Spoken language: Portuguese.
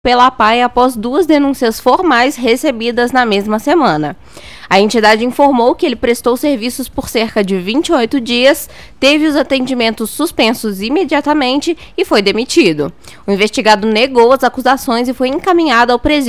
pela APAE após 2 denúncias formais recebidas na mesma semana. A entidade informou que ele prestou serviços por cerca de 28 dias, teve os atendimentos suspensos imediatamente e foi demitido. O investigado negou as acusações e foi encaminhado ao presídio